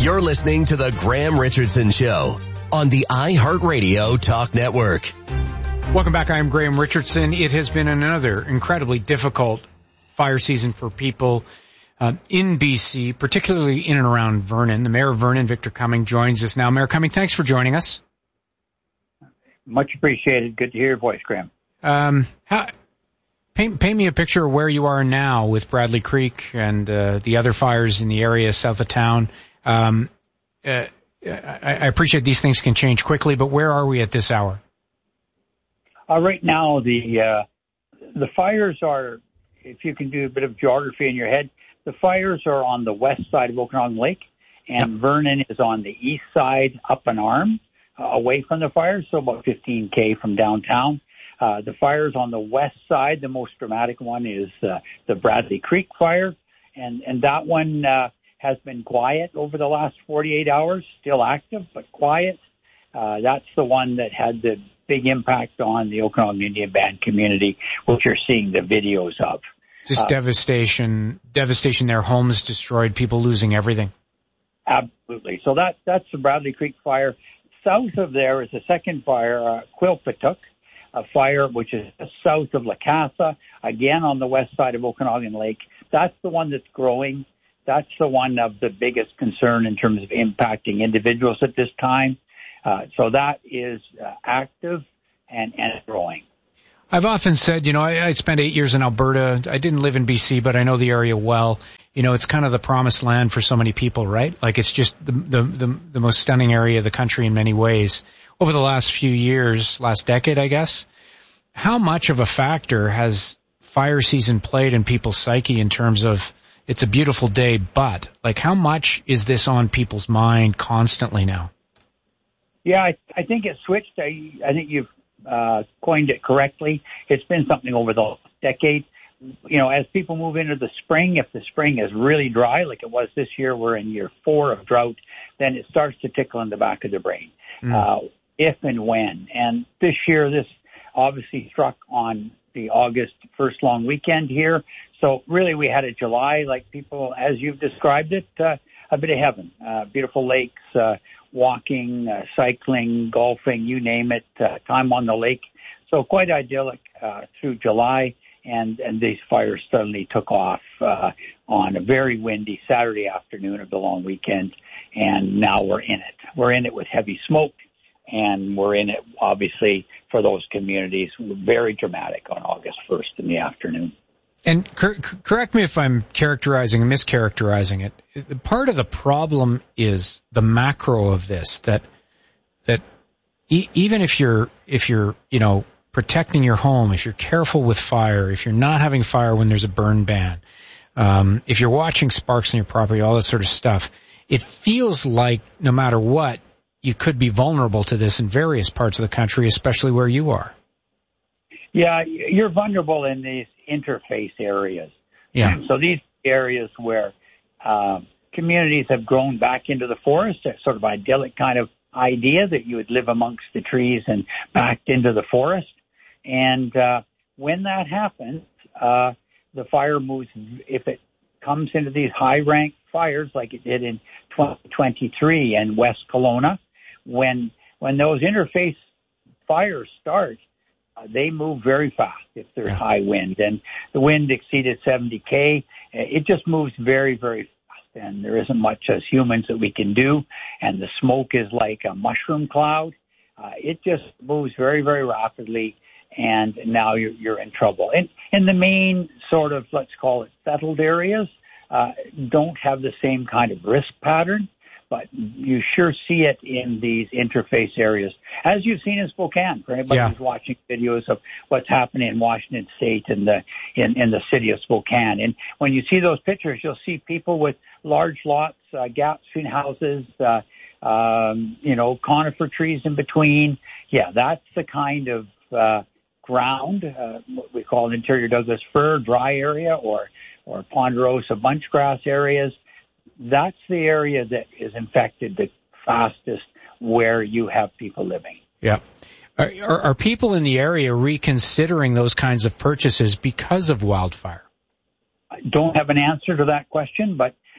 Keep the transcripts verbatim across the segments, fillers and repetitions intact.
You're listening to the Graham Richardson Show on the iHeartRadio Talk Network. Welcome back. I am Graham Richardson. It has been another incredibly difficult fire season for people uh, in B C, particularly in and around Vernon. The mayor of Vernon, Victor Cumming, joins us now. Mayor Cumming, thanks for joining us. Much appreciated. Good to hear your voice, Graham. Um, how, paint, paint me a picture of where you are now with Bradley Creek and uh, the other fires in the area south of town. Um, uh, I, I appreciate these things can change quickly, but where are we at this hour? Uh, right now, the uh, the fires are, if you can do a bit of geography in your head, the fires are on the west side of Okanagan Lake, and yep. Vernon is on the east side, up an arm, uh, away from the fires, so about fifteen K from downtown. Uh, the fires on the west side, the most dramatic one is uh, the Bradley Creek fire, and, and that one uh, has been quiet over the last forty-eight hours, still active, but quiet. Uh, that's the one that had the big impact on the Okanagan Indian Band community, which you're seeing the videos of. Just uh, devastation, devastation, their homes destroyed, people losing everything. Absolutely. So that, that's the Bradley Creek fire. South of there is a second fire, uh, Quilpatuck, a fire which is south of Lacasa, again on the west side of Okanagan Lake. That's the one that's growing. That's the one of the biggest concern in terms of impacting individuals at this time. Uh, so that is uh, active and, and growing. I've often said, you know, I, I spent eight years in Alberta. I didn't live in B C, but I know the area well. You know, it's kind of the promised land for so many people, right? Like it's just the, the, the, the most stunning area of the country in many ways. Over the last few years, last decade, I guess, how much of a factor has fire season played in people's psyche in terms of it's a beautiful day, but like how much is this on people's mind constantly now? Yeah, I, I think it switched. I, I think you've uh, coined it correctly. It's been something over the last decade. You know, as people move into the spring, if the spring is really dry, like it was this year, we're in year four of drought, then it starts to tickle in the back of the brain. Mm. Uh, if and when. And this year, this obviously struck on the August first long weekend here. So really we had a July, like people, as you've described it, uh, a bit of heaven. Uh, beautiful lakes, uh, walking, uh, cycling, golfing, you name it, uh, time on the lake. So quite idyllic uh, through July, and, and these fires suddenly took off uh, on a very windy Saturday afternoon of the long weekend, and now we're in it. We're in it with heavy smoke, and we're in it, obviously, for those communities, very dramatic on August first in the afternoon. And cor- correct me if I'm characterizing and mischaracterizing it. Part of the problem is the macro of this, that that e- even if you're if you're you know protecting your home, if you're careful with fire, if you're not having fire when there's a burn ban, um, if you're watching sparks in your property, all that sort of stuff, it feels like no matter what, you could be vulnerable to this in various parts of the country, especially where you are. Yeah, you're vulnerable in these interface areas. Yeah. So these areas where uh, communities have grown back into the forest, a sort of idyllic kind of idea that you would live amongst the trees and back into the forest. And uh, when that happens, uh, the fire moves, if it comes into these high-ranked fires like it did in twenty twenty-three in West Kelowna, when when those interface fires start, uh, they move very fast if there's high wind. And the wind exceeded seventy K. It just moves very, very fast, and there isn't much as humans that we can do. And the smoke is like a mushroom cloud. Uh, it just moves very, very rapidly, and now you're, you're in trouble. And in the main sort of, let's call it settled areas, uh, don't have the same kind of risk pattern, but you sure see it in these interface areas, as you've seen in Spokane, for anybody yeah. who's watching videos of what's happening in Washington State and the in, in the city of Spokane. And when you see those pictures, you'll see people with large lots, uh, gaps between houses, uh, um, you know, conifer trees in between. Yeah, that's the kind of uh, ground, uh, what we call interior Douglas fir, dry area, or or ponderosa bunchgrass areas. That's the area that is infected the fastest where you have people living. Yeah. Are, are, are people in the area reconsidering those kinds of purchases because of wildfire? I don't have an answer to that question, but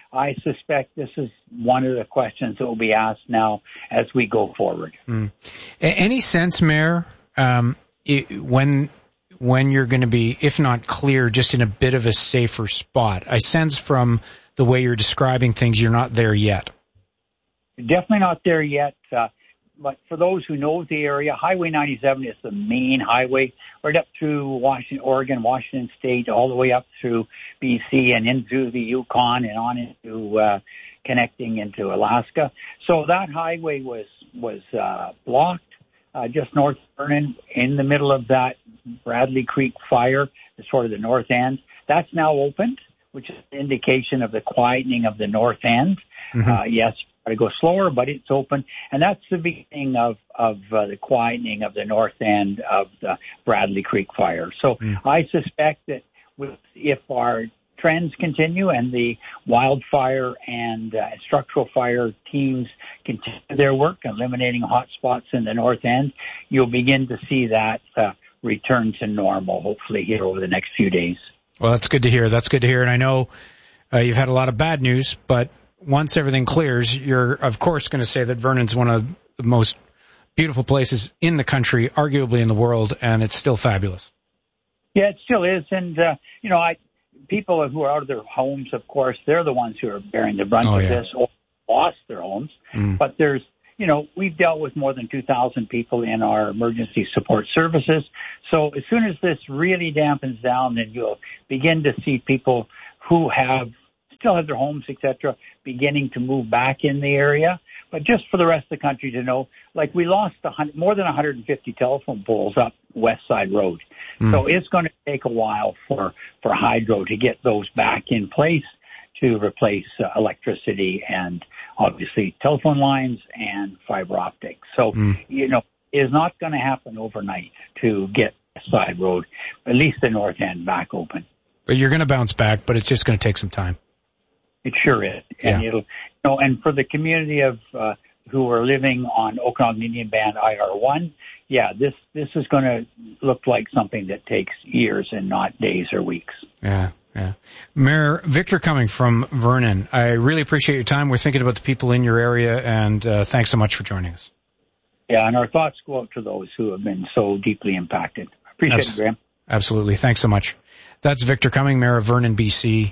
I suspect this is one of the questions that will be asked now as we go forward. Mm. Any sense, Mayor, um, it, when when you're going to be, if not clear, just in a bit of a safer spot? I sense from the way you're describing things, you're not there yet. Definitely not there yet. Uh, but for those who know the area, Highway ninety-seven is the main highway right up through Washington, Oregon, Washington State, all the way up through B C and into the Yukon and on into uh, connecting into Alaska. So that highway was was uh, blocked uh, just north of Vernon, in the middle of that Bradley Creek fire, sort of the north end. That's now opened, which is an indication of the quietening of the north end. Mm-hmm. Uh, yes. To go slower, but it's open, and that's the beginning of of uh, the quietening of the north end of the Bradley Creek fire. So mm. I suspect that with, if our trends continue and the wildfire and uh, structural fire teams continue their work eliminating hot spots in the north end, you'll begin to see that uh, return to normal, hopefully here over the next few days. Well, that's good to hear. That's good to hear, and I know uh, you've had a lot of bad news, but once everything clears, you're, of course, going to say that Vernon's one of the most beautiful places in the country, arguably in the world, and it's still fabulous. Yeah, it still is. And, uh, you know, I people who are out of their homes, of course, they're the ones who are bearing the brunt oh, of yeah. this or lost their homes. Mm. But there's, you know, we've dealt with more than two thousand people in our emergency support services. So as soon as this really dampens down, then you'll begin to see people who have still have their homes, et cetera, beginning to move back in the area. But just for the rest of the country to know, like we lost a hundred, more than one hundred fifty telephone poles up West Side Road. Mm. So it's going to take a while for, for Hydro to get those back in place to replace uh, electricity and obviously telephone lines and fiber optics. So, mm. you know, it's not going to happen overnight to get West Side Road, at least the north end, back open. But you're going to bounce back, but it's just going to take some time. It sure is. And yeah. it'll, you know, and for the community of, uh, who are living on Okanagan Indian Band I R one, yeah, this, this is going to look like something that takes years and not days or weeks. Yeah, yeah. Mayor Victor Cumming from Vernon, I really appreciate your time. We're thinking about the people in your area, and uh, thanks so much for joining us. Yeah, and our thoughts go out to those who have been so deeply impacted. Appreciate Abs- it, Graham. Absolutely. Thanks so much. That's Victor Cumming, Mayor of Vernon, B C.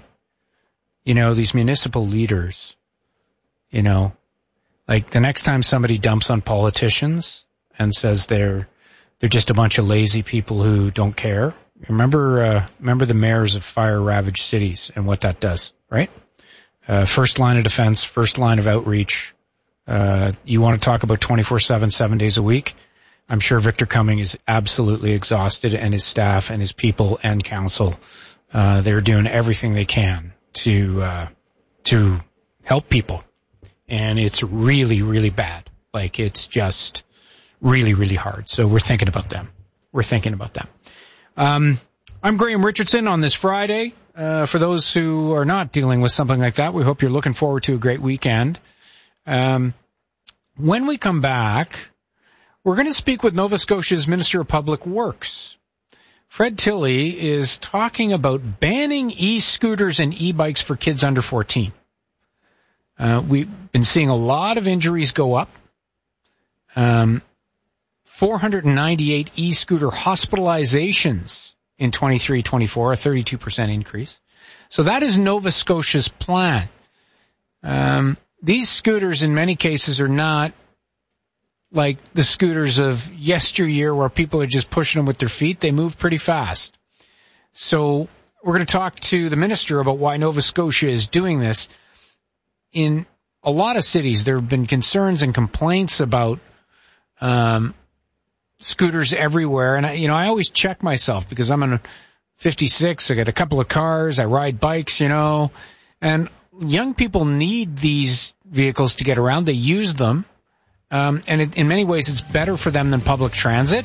You know, these municipal leaders, you know, like the next time somebody dumps on politicians and says they're they're just a bunch of lazy people who don't care. Remember, uh, remember the mayors of fire-ravaged cities and what that does, right? Uh, first line of defense, first line of outreach. Uh, you want to talk about twenty-four seven, seven days a week? I'm sure Victor Cumming is absolutely exhausted, and his staff and his people and council, uh, they're doing everything they can to, uh, to help people. And it's really, really bad. Like, it's just really, really hard. So we're thinking about them. We're thinking about them. Um, I'm Graham Richardson on this Friday. Uh, for those who are not dealing with something like that, we hope you're looking forward to a great weekend. Um, when we come back, we're going to speak with Nova Scotia's Minister of Public Works. Fred Tilley is talking about banning e-scooters and e-bikes for kids under fourteen. Uh, we've been seeing a lot of injuries go up. Um, four hundred ninety-eight e-scooter hospitalizations in twenty-three twenty-four, a thirty-two percent increase. So that is Nova Scotia's plan. Um, these scooters in many cases are not like the scooters of yesteryear where people are just pushing them with their feet. They move pretty fast. So we're going to talk to the minister about why Nova Scotia is doing this. In a lot of cities, there have been concerns and complaints about um, scooters everywhere. And, I, you know, I always check myself because I'm in fifty-six. I got a couple of cars. I ride bikes, you know. And young people need these vehicles to get around. They use them. Um, and it, in many ways, it's better for them than public transit.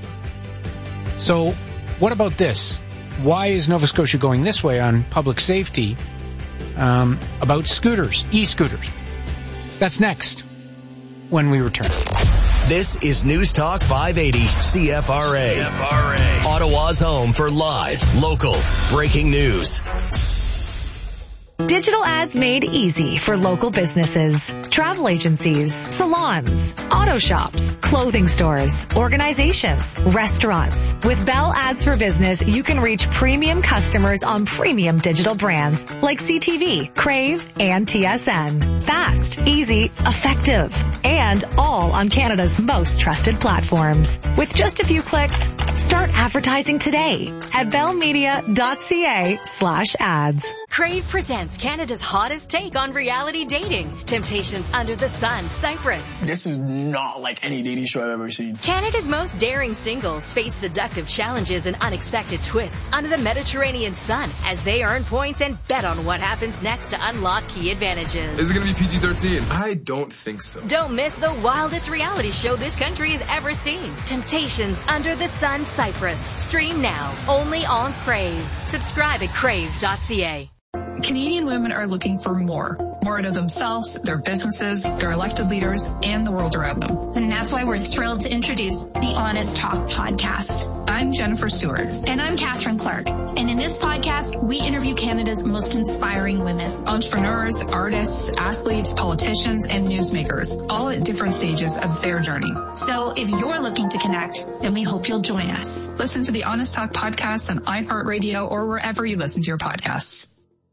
So what about this? Why is Nova Scotia going this way on public safety um, about scooters, e-scooters? That's next when we return. This is News Talk five eighty C F R A. C F R A. Ottawa's home for live, local, breaking news. Digital ads made easy for local businesses, travel agencies, salons, auto shops, clothing stores, organizations, restaurants. With Bell Ads for Business, you can reach premium customers on premium digital brands like C T V, Crave, and T S N. Fast, easy, effective, and all on Canada's most trusted platforms. With just a few clicks, start advertising today at bellmedia.ca slash ads. Crave presents Canada's hottest take on reality dating. Temptations Under the Sun, Cyprus. This is not like any dating show I've ever seen. Canada's most daring singles face seductive challenges and unexpected twists under the Mediterranean sun as they earn points and bet on what happens next to unlock key advantages. Is it going to be P G thirteen? I don't think so. Don't miss the wildest reality show this country has ever seen. Temptations Under the Sun, Cyprus. Stream now, only on Crave. Subscribe at crave dot c a. Canadian women are looking for more. More out of themselves, their businesses, their elected leaders, and the world around them. And that's why we're thrilled to introduce the Honest Talk podcast. I'm Jennifer Stewart. And I'm Catherine Clark. And in this podcast, we interview Canada's most inspiring women. Entrepreneurs, artists, athletes, politicians, and newsmakers, all at different stages of their journey. So if you're looking to connect, then we hope you'll join us. Listen to the Honest Talk podcast on iHeartRadio or wherever you listen to your podcasts.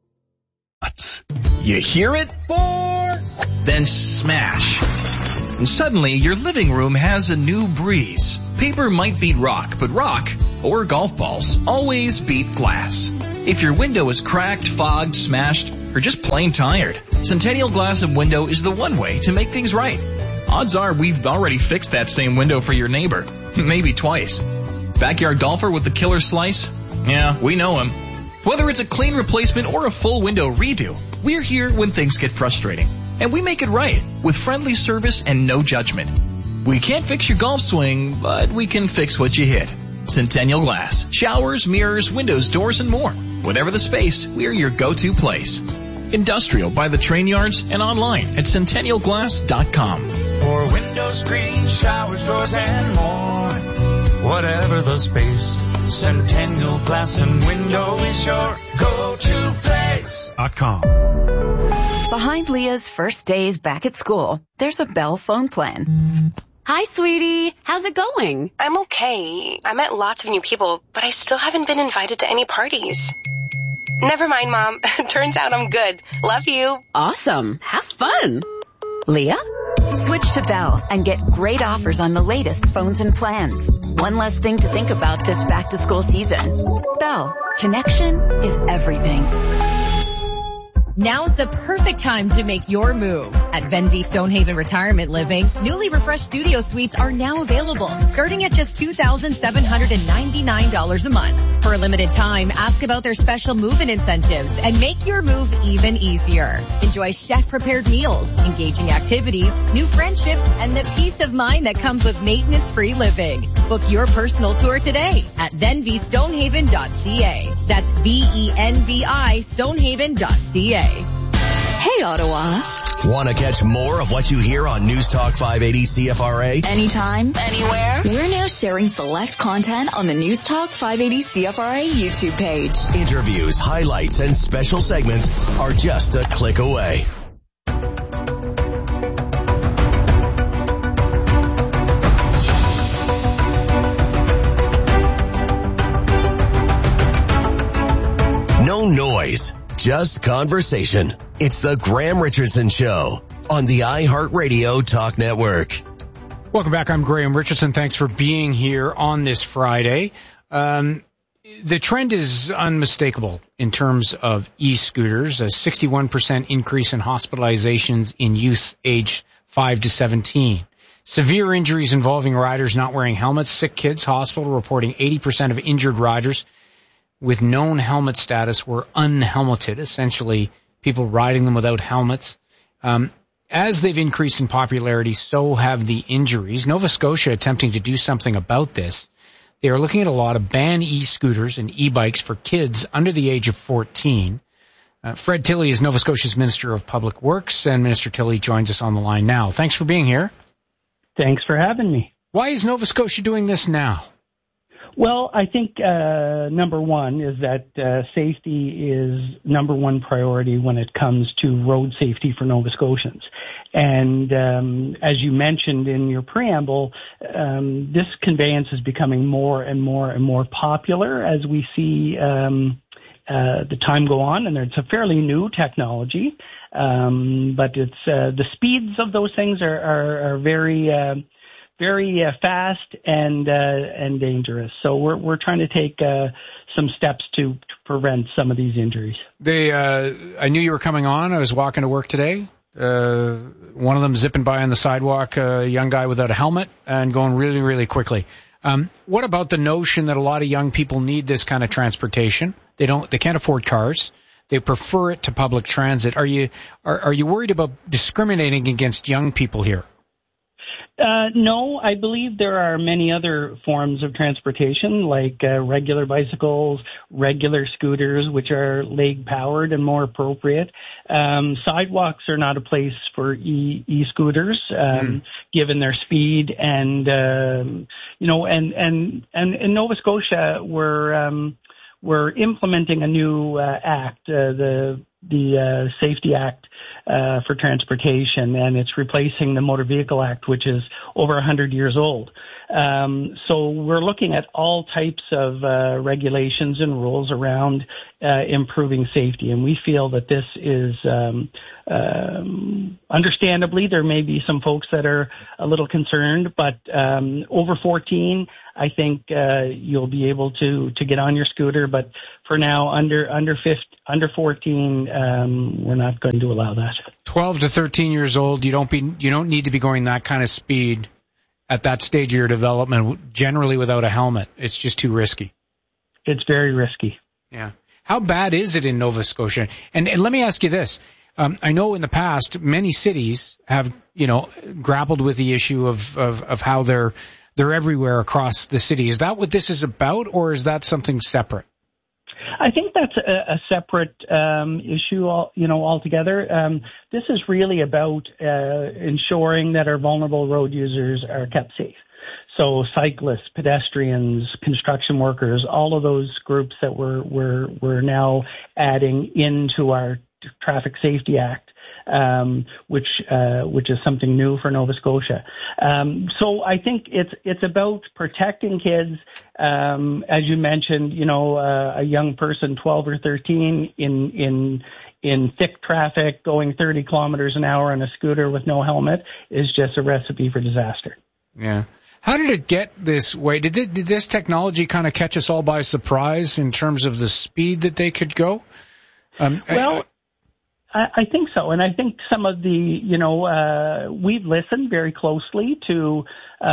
You hear it? Four. Then smash. And suddenly your living room has a new breeze. Paper might beat rock, but rock, or golf balls, always beat glass. If your window is cracked, fogged, smashed, or just plain tired, Centennial Glass and Window is the one way to make things right. Odds are we've already fixed that same window for your neighbor. Maybe twice. Backyard golfer with the killer slice? Yeah, we know him. Whether it's a clean replacement or a full window redo, we're here when things get frustrating. And we make it right with friendly service and no judgment. We can't fix your golf swing, but we can fix what you hit. Centennial Glass. Showers, mirrors, windows, doors, and more. Whatever the space, we're your go-to place. Industrial by the train yards and online at centennial glass dot com. For windows, screens, showers, doors, and more. Whatever the space. Centennial Glass and Window is your go-to place. .com. Behind Leah's first days back at school, there's a Bell phone plan. Hi, sweetie. How's it going? I'm okay. I met lots of new people, but I still haven't been invited to any parties. Never mind, Mom. Turns out I'm good. Love you. Awesome. Have fun. Leah? Switch to Bell and get great offers on the latest phones and plans. One less thing to think about this back-to-school season. Bell, connection is everything. Now's the perfect time to make your move. At Venvi Stonehaven Retirement Living, newly refreshed studio suites are now available, starting at just two thousand seven hundred ninety-nine dollars a month. For a limited time, ask about their special move-in incentives and make your move even easier. Enjoy chef-prepared meals, engaging activities, new friendships, and the peace of mind that comes with maintenance-free living. Book your personal tour today at venvi stonehaven dot c a. That's V E N V I stonehaven dot c a. Hey, Ottawa. Want to catch more of what you hear on News Talk five eighty C F R A? Anytime, anywhere. We're now sharing select content on the News Talk five eighty C F R A YouTube page. Interviews, highlights, and special segments are just a click away. No noise. Just conversation. It's the Graham Richardson Show on the iHeartRadio Talk Network. Welcome back. I'm Graham Richardson. Thanks for being here on this Friday. Um, the trend is unmistakable in terms of e-scooters. A sixty-one percent increase in hospitalizations in youth aged five to seventeen. Severe injuries involving riders not wearing helmets. Sick kids hospital reporting eighty percent of injured riders with known helmet status were unhelmeted, essentially people riding them without helmets. Um, as they've increased in popularity, so have the injuries. Nova Scotia attempting to do something about this. They are looking at a law to ban e-scooters and e-bikes for kids under the age of fourteen. Uh, Fred Tilley is Nova Scotia's Minister of Public Works, and Minister Tilley joins us on the line now. Thanks for being here. Thanks for having me. Why is Nova Scotia doing this now? Well, I think uh, number one is that uh, safety is number one priority when it comes to road safety for Nova Scotians. And um, as you mentioned in your preamble, um, this conveyance is becoming more and more and more popular as we see um, uh, the time go on. And it's a fairly new technology, um, but it's uh, the speeds of those things are, are, are very uh, very uh, fast and uh, and dangerous. So we're we're trying to take uh, some steps to, to prevent some of these injuries. They, uh, I knew you were coming on. I was walking to work today. Uh, one of them zipping by on the sidewalk, a young guy without a helmet and going really, really quickly. Um, what about the notion that a lot of young people need this kind of transportation? They don't, they can't afford cars. They prefer it to public transit. Are you, are, are you worried about discriminating against young people here? Uh, no, I believe there are many other forms of transportation, like uh, regular bicycles, regular scooters, which are leg-powered and more appropriate. Um, sidewalks are not a place for e- e-scooters, um, mm. given their speed. And, um, you know, and, and, and in Nova Scotia, we're, um, we're implementing a new uh, act, uh, the the uh, Safety Act uh, for Transportation, and it's replacing the Motor Vehicle Act, which is over one hundred years old. Um, so we're looking at all types of uh, regulations and rules around uh, improving safety, and we feel that this is, um, um, understandably, there may be some folks that are a little concerned, but um, over fourteen, I think uh, you'll be able to to get on your scooter. But for now, under under fifteen, under fourteen, um, we're not going to allow that. Twelve to thirteen years old, you don't be you don't need to be going that kind of speed at that stage of your development. Generally, without a helmet, it's just too risky. It's very risky. Yeah. How bad is it in Nova Scotia? And, and let me ask you this. Um, I know in the past, many cities have, you know, grappled with the issue of, of, of how they're, they're everywhere across the city. Is that what this is about, or is that something separate? I think that's a, a separate um, issue, all, you know, altogether. Um, this is really about uh, ensuring that our vulnerable road users are kept safe. So cyclists, pedestrians, construction workers, all of those groups that we're we're we're now adding into our Traffic Safety Act, um, which uh, which is something new for Nova Scotia. Um, so I think it's it's about protecting kids. Um, as you mentioned, you know, uh, a young person, twelve or thirteen, in in in thick traffic, going thirty kilometers an hour on a scooter with no helmet is just a recipe for disaster. Yeah. How did it get this way? Did, it, did this technology kind of catch us all by surprise in terms of the speed that they could go? Um, well, I, I think so. And I think some of the, you know, uh, we've listened very closely to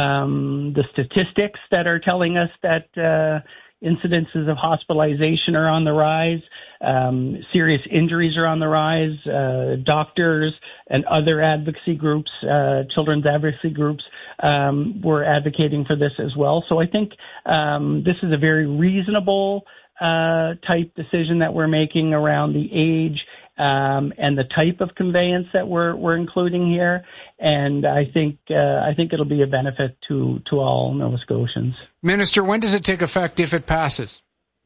um, the statistics that are telling us that uh, incidences of hospitalization are on the rise. Um, serious injuries are on the rise. Uh, doctors and other advocacy groups, uh, children's advocacy groups, um, were advocating for this as well. So I think um, this is a very reasonable uh, type decision that we're making around the age um, and the type of conveyance that we're we're including here. And I think uh, I think it'll be a benefit to to all Nova Scotians. Minister, when does it take effect if it passes?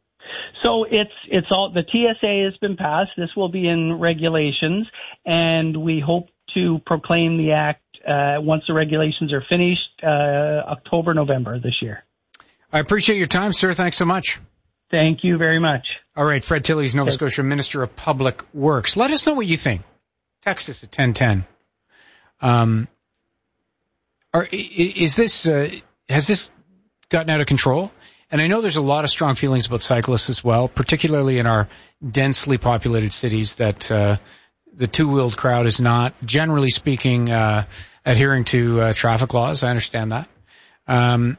So it's it's all the T S A has been passed. This will be in regulations, and we hope to proclaim the act uh, once the regulations are finished, uh, October, November this year. I appreciate your time, sir. Thanks so much. Thank you very much. All right, Fred Tilley's Nova Scotia Minister of Public Works. Let us know what you think. Text us at ten ten. Um, are, is this uh, has this gotten out of control? And I know there's a lot of strong feelings about cyclists as well, particularly in our densely populated cities, that uh, the two-wheeled crowd is not, generally speaking, uh, adhering to uh, traffic laws. I understand that. Um,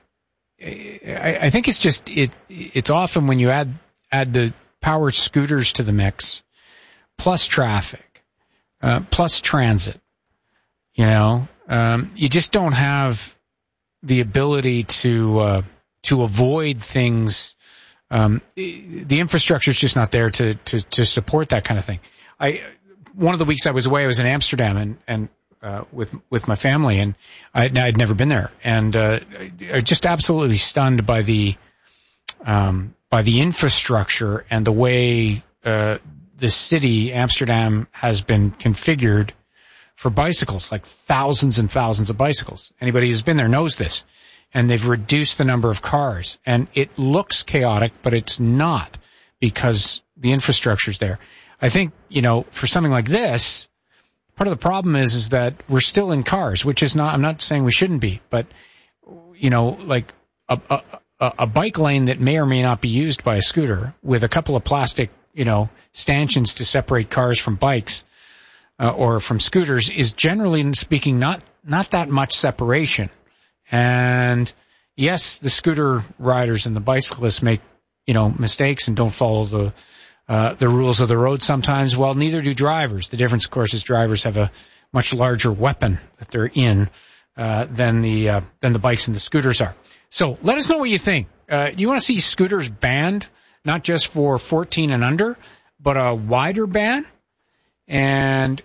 I, I think it's just it. It's often when you add add the powered scooters to the mix, plus traffic, uh, plus transit. You know, um, you just don't have the ability to. Uh, to avoid things. Um, the infrastructure is just not there to, to, to support that kind of thing. I, one of the weeks I was away, I was in Amsterdam and, and, uh, with, with my family, and I, I'd never been there, and, uh, I just absolutely stunned by the, um, by the infrastructure and the way uh, the city, Amsterdam, has been configured for bicycles, like thousands and thousands of bicycles. Anybody who's been there knows this. And they've reduced the number of cars. And it looks chaotic, but it's not, because the infrastructure's there. I think, you know, for something like this, part of the problem is, is that we're still in cars, which is not, I'm not saying we shouldn't be, but, you know, like a, a, a bike lane that may or may not be used by a scooter with a couple of plastic, you know, stanchions to separate cars from bikes, uh, or from scooters is generally speaking not, not that much separation. And yes, the scooter riders and the bicyclists make, you know, mistakes and don't follow the, uh, the rules of the road sometimes. Well, neither do drivers. The difference, of course, is drivers have a much larger weapon that they're in, uh, than the, uh, than the bikes and the scooters are. So let us know what you think. Uh, do you want to see scooters banned, not just for fourteen and under, but a wider ban? And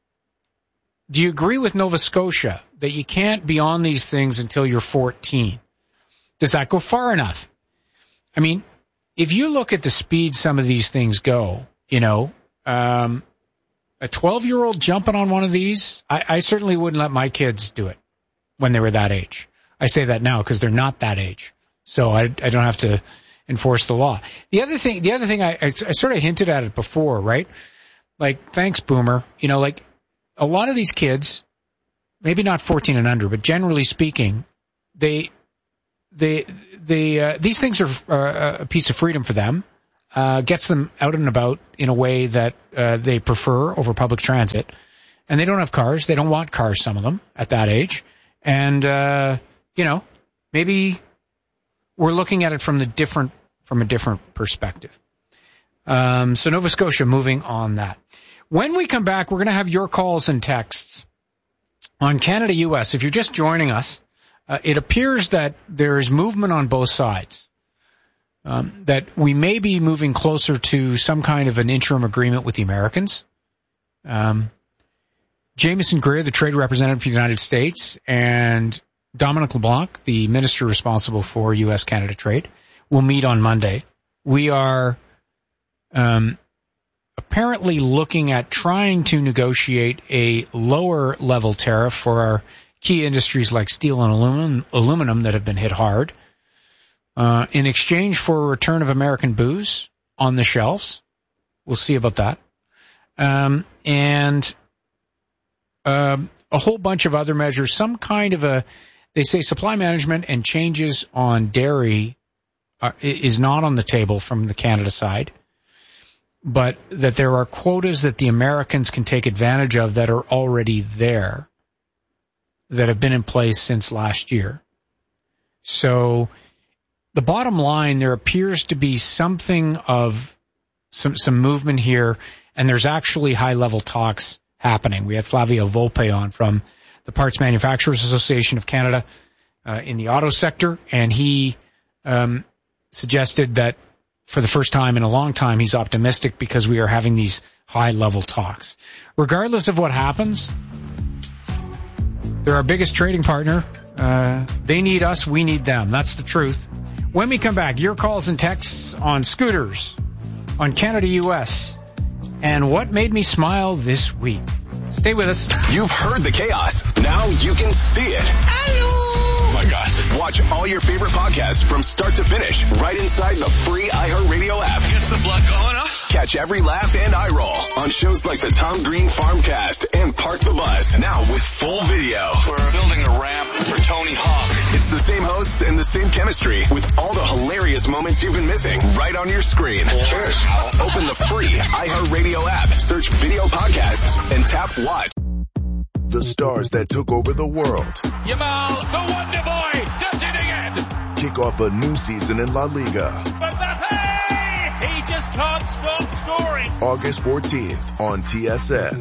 do you agree with Nova Scotia that you can't be on these things until you're fourteen? Does that go far enough? I mean, if you look at the speed some of these things go, you know, um, a twelve-year-old jumping on one of these, I, I certainly wouldn't let my kids do it when they were that age. I say that now because they're not that age, so I, I don't have to enforce the law. The other thing, the other thing, I, I, I sort of hinted at it before, right? Like, thanks, Boomer. You know, like a lot of these kids, maybe not fourteen and under, but generally speaking, they, they, they, uh, these things are uh, a piece of freedom for them. Uh, gets them out and about in a way that uh, they prefer over public transit, and they don't have cars. They don't want cars. Some of them at that age, and uh, you know, maybe we're looking at it from the different from a different perspective. Um, so Nova Scotia, moving on that. When we come back, we're going to have your calls and texts on Canada U S. If you're just joining us, uh, it appears that there is movement on both sides. Um, that we may be moving closer to some kind of an interim agreement with the Americans. Um, Jameson Greer, the trade representative for the United States, and Dominic LeBlanc, the minister responsible for U S Canada trade, will meet on Monday. We are um, apparently looking at trying to negotiate a lower level tariff for our key industries like steel and aluminum, aluminum that have been hit hard. Uh, in exchange for a return of American booze on the shelves. We'll see about that. Um, and, um, a whole bunch of other measures, some kind of a, they say supply management and changes on dairy are, is not on the table from the Canada side, but that there are quotas that the Americans can take advantage of that are already there, that have been in place since last year. So, the bottom line, there appears to be something of some some movement here, and there's actually high-level talks happening. We had Flavio Volpe on from the Parts Manufacturers Association of Canada uh, in the auto sector, and he um, suggested that for the first time in a long time, he's optimistic because we are having these high-level talks. Regardless of what happens, they're our biggest trading partner. Uh, they need us, we need them. That's the truth. When we come back, your calls and texts on scooters, on Canada U S, and what made me smile this week. Stay with us. You've heard the chaos. Now you can see it. Hello! Oh my God. Watch all your favorite podcasts from start to finish right inside the free iHeartRadio app. Gets the blood going, huh? Catch every laugh and eye roll on shows like the Tom Green Farmcast and Park the Bus. Now with full video. We're building a ramp for Tony Hawk. It's the same hosts and the same chemistry with all the hilarious moments you've been missing right on your screen. Cheers. Open the free iHeartRadio app, search video podcasts, and tap watch. The stars that took over the world. Yamal, the Wonder Boy, does it again. Kick off a new season in La Liga. Mbappe, he just can't stop scoring. August fourteenth on T S N.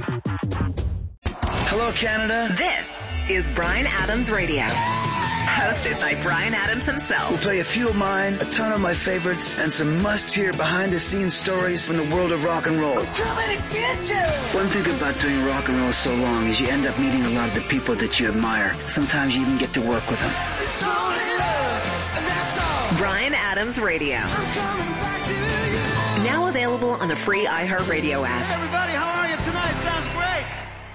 Hello, Canada. This is Bryan Adams Radio. Hosted by Bryan Adams himself. We'll play a few of mine, a ton of my favorites, and some must-hear behind-the-scenes stories from the world of rock and roll. I'm coming to get you! One thing about doing rock and roll so long is you end up meeting a lot of the people that you admire. Sometimes you even get to work with them. Bryan Adams. Adams Radio. Now available on the free iHeartRadio app. Hey everybody, how are you tonight? Sounds great.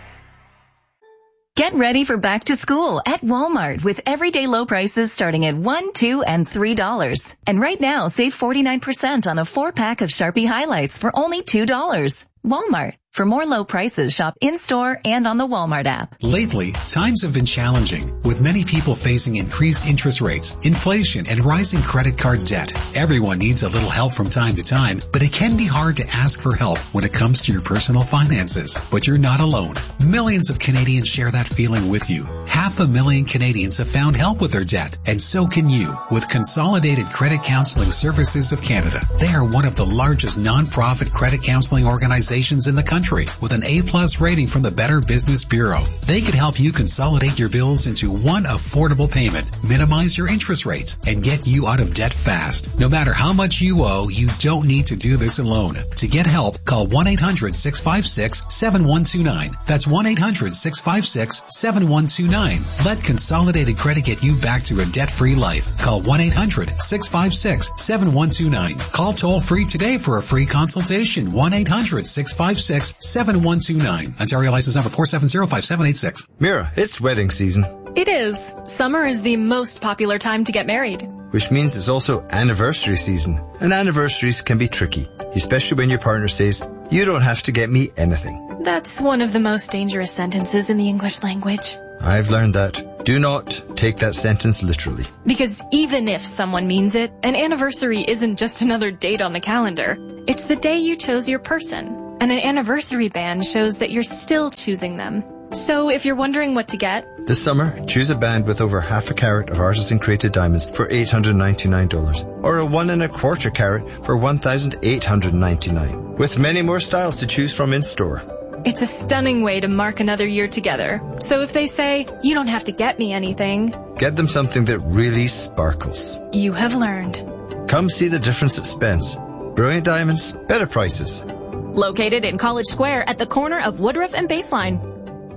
Get ready for back to school at Walmart with everyday low prices starting at one, two, and three dollars. And right now, save forty-nine percent on a four-pack of Sharpie highlights for only two dollars. Walmart. For more low prices, shop in-store and on the Walmart app. Lately, times have been challenging, with many people facing increased interest rates, inflation, and rising credit card debt. Everyone needs a little help from time to time, but it can be hard to ask for help when it comes to your personal finances. But you're not alone. Millions of Canadians share that feeling with you. Half a million Canadians have found help with their debt, and so can you with Consolidated Credit Counseling Services of Canada. They are one of the largest non-profit credit counseling organizations in the country, with an A-plus rating from the Better Business Bureau. They can help you consolidate your bills into one affordable payment, minimize your interest rates, and get you out of debt fast. No matter how much you owe, you don't need to do this alone. To get help, call one eight hundred, six five six, seven one two nine. That's one eight hundred, six five six, seven one two nine. Let Consolidated Credit get you back to a debt-free life. Call one eight hundred, six five six, seven one two nine. Call toll-free today for a free consultation. one eight hundred, six five six, seven one two nine. Ontario license number four seven zero five seven eight six. Mira, it's wedding season. It is. Summer is the most popular time to get married. Which means it's also anniversary season. And anniversaries can be tricky, especially when your partner says, you don't have to get me anything. That's one of the most dangerous sentences in the English language. I've learned that. Do not take that sentence literally. Because even if someone means it, an anniversary isn't just another date on the calendar. It's the day you chose your person. And an anniversary band shows that you're still choosing them. So if you're wondering what to get, this summer, choose a band with over half a carat of artisan-created diamonds for eight hundred ninety-nine dollars. Or a one and a quarter carat for one thousand eight hundred ninety-nine dollars. With many more styles to choose from in-store. It's a stunning way to mark another year together. So if they say, you don't have to get me anything, get them something that really sparkles. You have learned. Come see the difference at Spence. Brilliant diamonds, better prices. Located in College Square at the corner of Woodruff and Baseline.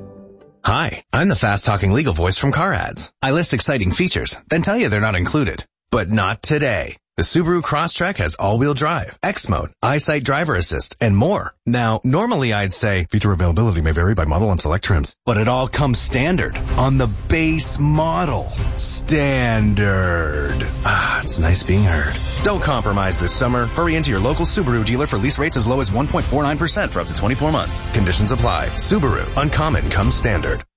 Hi, I'm the fast-talking legal voice from Car Ads. I list exciting features, then tell you they're not included. But not today. The Subaru Crosstrek has all-wheel drive, X-Mode, EyeSight Driver Assist, and more. Now, normally I'd say feature availability may vary by model and select trims, but it all comes standard on the base model. Standard. Ah, it's nice being heard. Don't compromise this summer. Hurry into your local Subaru dealer for lease rates as low as one point four nine percent for up to twenty-four months. Conditions apply. Subaru. Uncommon comes standard.